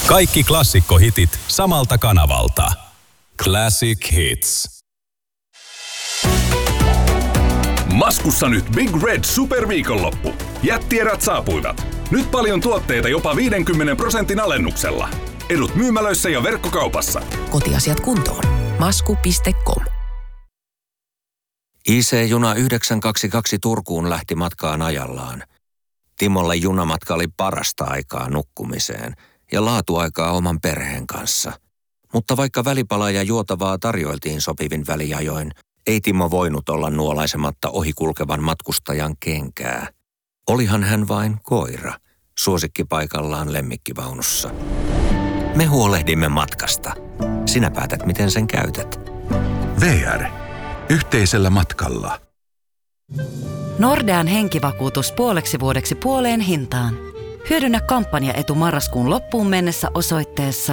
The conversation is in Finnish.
Kaikki klassikkohitit samalta kanavalta. Classic Hits. Maskussa nyt Big Red Superviikonloppu. Jättierät saapuivat. Nyt paljon tuotteita jopa 50% alennuksella. Edut myymälöissä ja verkkokaupassa. Kotiasiat kuntoon. Masku.com. IC-juna 922 Turkuun lähti matkaan ajallaan. Timolle junamatka oli parasta aikaa nukkumiseen ja laatuaikaa oman perheen kanssa. Mutta vaikka välipalaa ja juotavaa tarjoiltiin sopivin väliajoin, ei Timo voinut olla nuolaisematta ohikulkevan matkustajan kenkää. Olihan hän vain koira, suosikkipaikallaan lemmikkivaunussa. Me huolehdimme matkasta. Sinä päätät, miten sen käytät. VR. Yhteisellä matkalla. Nordean henkivakuutus puoleksi vuodeksi puoleen hintaan. Hyödynnä kampanjaetu marraskuun loppuun mennessä osoitteessa